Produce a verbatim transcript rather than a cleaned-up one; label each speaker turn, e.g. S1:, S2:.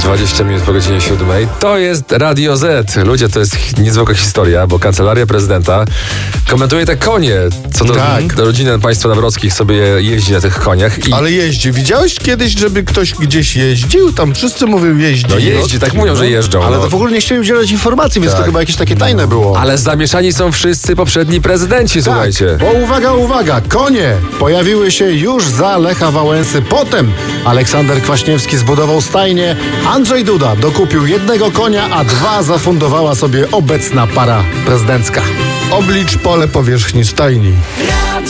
S1: dwadzieścia minut po godzinie siódmej. To jest Radio Z. Ludzie, to jest niezwykła historia, bo Kancelaria Prezydenta komentuje te konie. Co do,
S2: Tak.
S1: do rodziny państwa Nawrockich sobie jeździ na tych koniach. I
S2: Ale jeździ. Widziałeś kiedyś, żeby ktoś gdzieś jeździł? Tam wszyscy mówią jeździ.
S1: no jeździ, tak mówią, że jeżdżą.
S2: Ale
S1: no.
S2: to w ogóle nie chcieli udzielać informacji, więc
S1: Tak.
S2: to chyba jakieś takie tajne było.
S1: Ale zamieszani są wszyscy poprzedni prezydenci, słuchajcie.
S2: Bo uwaga, uwaga, konie pojawiły się już za Lecha Wałęsy. Potem Aleksander Kwaśniewski zbudował stajnię, Andrzej Duda dokupił jednego konia, a dwa zafundowała sobie obecna para prezydencka. Oblicz pole powierzchni stajni.